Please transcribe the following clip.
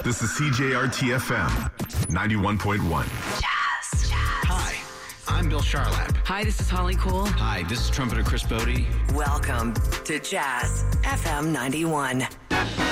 This is CJRT-FM 91.1. Hi, I'm Bill Charlap. Hi, this is Holly Cole. Hi, this is trumpeter Chris Bodie. Welcome to Jazz FM 91.